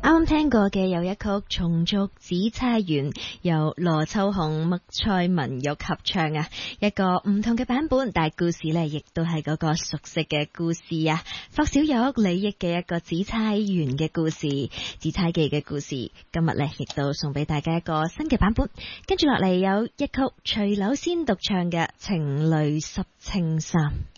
啱啱聽過嘅有一曲《松竹紫釵園》，由羅秋紅、麥蔡文玉合唱啊，一個唔同嘅版本，但係故事呢亦都係嗰個熟悉嘅故事啊。霍小玉、李益嘅一個紫釵園嘅故事，紫釵記嘅故事，今日呢亦都送俾大家一個新嘅版本。跟住落嚟有一曲徐柳仙獨唱嘅《情淚濕青衫》。